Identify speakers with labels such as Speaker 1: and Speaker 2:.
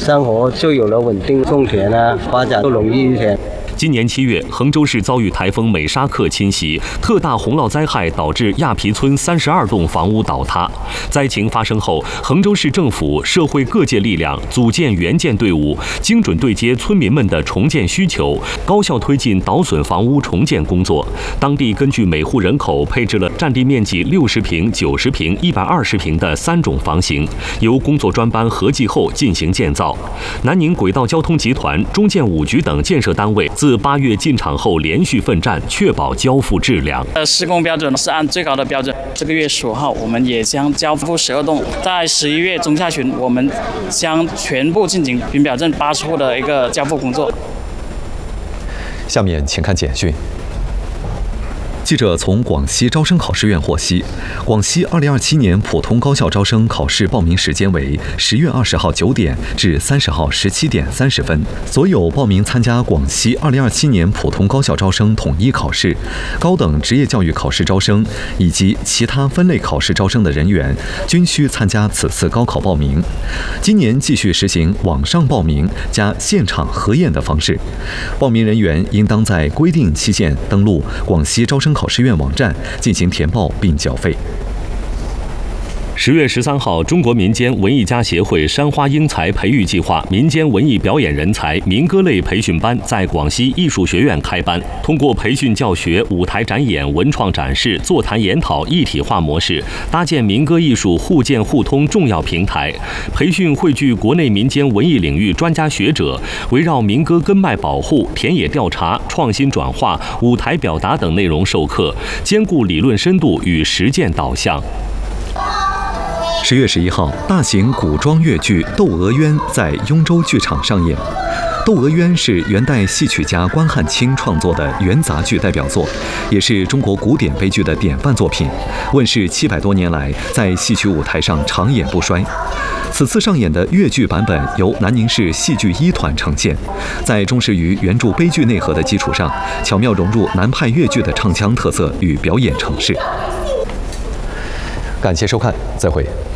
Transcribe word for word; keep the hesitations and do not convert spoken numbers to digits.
Speaker 1: 生活就有了稳定，种田啊，发展都容易一些。
Speaker 2: 今年七月，衡州市遭遇台风美沙克侵袭，特大洪涝灾害导致亚皮村三十二栋房屋倒塌。灾情发生后，衡州市政府、社会各界力量组建援建队伍，精准对接村民们的重建需求，高效推进倒损房屋重建工作。当地根据每户人口配置了占地面积六十平、九十平、一百二十平的三种房型，由工作专班合计后进行建造。南宁轨道交通集团、中建五局等建设单位自八月进场后连续奋战，确保交付质量。
Speaker 3: 呃，施工标准是按最高的标准。这个月十五号，我们也将交付十二栋，在十一月中下旬，我们将全部进行云表镇八十户的一个交付工作。
Speaker 4: 下面请看简讯。记者从广西招生考试院获悉，广西二零二七年普通高校招生考试报名时间为十月二十号九点至三十号十七点三十分。所有报名参加广西二零二七年普通高校招生统一考试、高等职业教育考试招生以及其他分类考试招生的人员，均需参加此次高考报名。今年继续实行网上报名加现场核验的方式，报名人员应当在规定期限登录广西招生考试院网站进行填报并缴费。
Speaker 2: 十月十三号，中国民间文艺家协会山花英才培育计划民间文艺表演人才民歌类培训班在广西艺术学院开班。通过培训教学、舞台展演、文创展示、座谈研讨一体化模式，搭建民歌艺术互鉴互通重要平台。培训汇聚国内民间文艺领域专家学者，围绕民歌根脉保护、田野调查、创新转化、舞台表达等内容授课，兼顾理论深度与实践导向。
Speaker 4: 十月十一号，大型古装越剧《窦娥冤》在雍州剧场上演。《窦娥冤》是元代戏曲家关汉卿创作的元杂剧代表作，也是中国古典悲剧的典范作品。问世七百多年来，在戏曲舞台上长演不衰。此次上演的越剧版本由南宁市戏剧一团呈现，在忠实于原著悲剧内核的基础上，巧妙融入南派越剧的唱腔特色与表演程式。感谢收看，再会。